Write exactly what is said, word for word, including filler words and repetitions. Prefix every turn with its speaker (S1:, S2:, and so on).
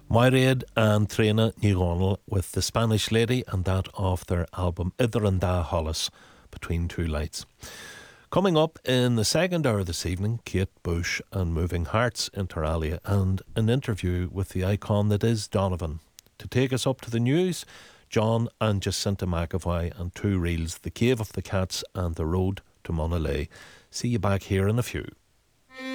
S1: Myriad and Trina Nigonal with The Spanish Lady, and that off their album Idir and Da Hollis, Between Two Lights. Coming up in the second hour this evening, Kate Bush and Moving Hearts inter alia, and an interview with the icon that is Donovan. To take us up to the news, John and Jacinta McAvoy and two reels, The Cave of the Cats and The Road to Monalay. See you back here in a few.